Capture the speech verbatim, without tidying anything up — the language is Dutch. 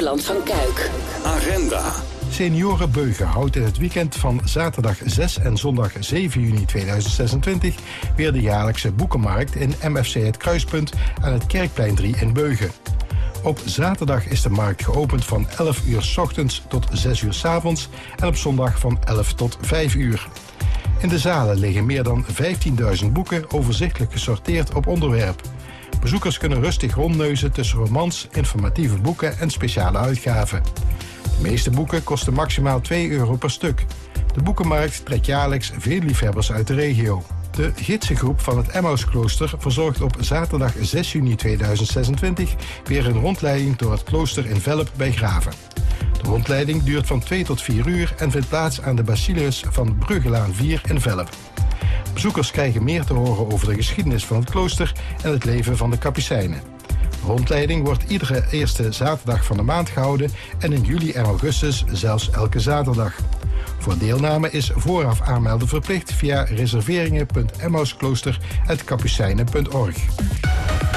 Waterland van Kuik. Agenda. Senioren Beugen houdt in het weekend van zaterdag zes en zondag zeven juni tweeduizend zesentwintig weer de jaarlijkse boekenmarkt in M F C Het Kruispunt aan het Kerkplein drie in Beugen. Op zaterdag is de markt geopend van elf uur 's ochtends tot zes uur 's avonds en op zondag van elf tot vijf uur. In de zalen liggen meer dan vijftienduizend boeken overzichtelijk gesorteerd op onderwerp. Bezoekers kunnen rustig rondneuzen tussen romans, informatieve boeken en speciale uitgaven. De meeste boeken kosten maximaal twee euro per stuk. De boekenmarkt trekt jaarlijks veel liefhebbers uit de regio. De gidsengroep van het Emmausklooster verzorgt op zaterdag zes juni tweeduizend zesentwintig weer een rondleiding door het klooster in Velp bij Graven. De rondleiding duurt van twee tot vier uur en vindt plaats aan de Basileus van Bruggelaan vier in Velp. Bezoekers krijgen meer te horen over de geschiedenis van het klooster en het leven van de kapucijnen. De rondleiding wordt iedere eerste zaterdag van de maand gehouden en in juli en augustus zelfs elke zaterdag. Voor deelname is vooraf aanmelden verplicht via reserveringen punt emmausklooster apenstaartje kapucijnen punt org.